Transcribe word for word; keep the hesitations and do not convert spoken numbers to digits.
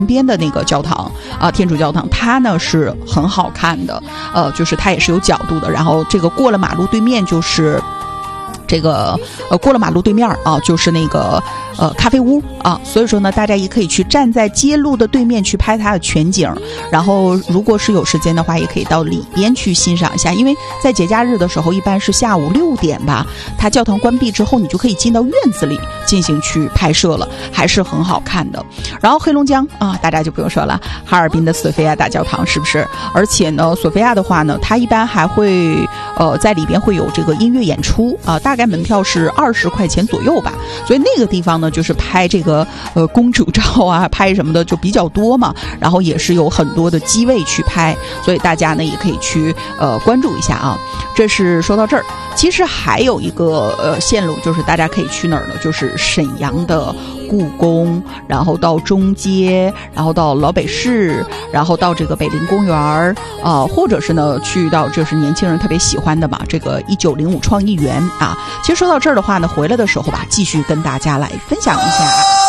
边的那个教堂啊、呃，天主教堂，它呢是很好看的，呃，就是它也是有角度的。然后这个过了马路对面就是这个呃过了马路对面啊，就是那个呃咖啡屋啊，所以说呢，大家也可以去站在街路的对面去拍它的全景。然后如果是有时间的话，也可以到里边去欣赏一下，因为在节假日的时候，一般是下午六点吧，它教堂关闭之后，你就可以进到院子里进行去拍摄了，还是很好看的。然后黑龙江啊，大家就不用说了，哈尔滨的索菲亚大教堂是不是？而且呢，索菲亚的话呢，它一般还会呃在里边会有这个音乐演出啊、呃，大概门票是二十块钱左右吧。所以那个地方呢，就是拍这个呃公主照啊，拍什么的就比较多嘛。然后也是有很多的机位去拍，所以大家呢也可以去呃关注一下啊。这是说到这儿，其实还有一个呃线路，就是大家可以去哪儿呢？就是沈阳的故宫，然后到中街，然后到老北市，然后到这个北陵公园啊、呃，或者是呢去到就是年轻人特别喜欢的嘛，这个一九零五创意园啊。其实说到这儿的话呢，回来的时候吧，继续跟大家来分享一下。